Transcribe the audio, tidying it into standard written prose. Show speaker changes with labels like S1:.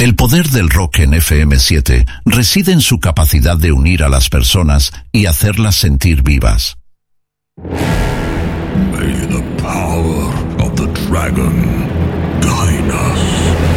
S1: El poder del rock en FM7 reside en su capacidad de unir a las personas y hacerlas sentir vivas.
S2: May the power of the dragon guide us.